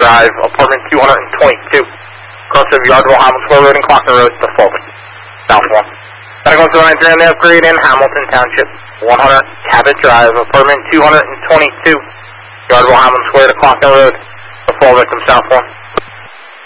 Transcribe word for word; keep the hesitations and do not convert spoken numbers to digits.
Drive, apartment two twenty-two. Cross of Yardville, Hamilton Square Road and Clockner Road to Fulton. South one. Gotta go to the ninth and the upgrade in Hamilton Township. one hundred Cabot Drive, apartment two twenty-two. Yardville, Hamilton Square to Clockner Road. The fall victim, South one.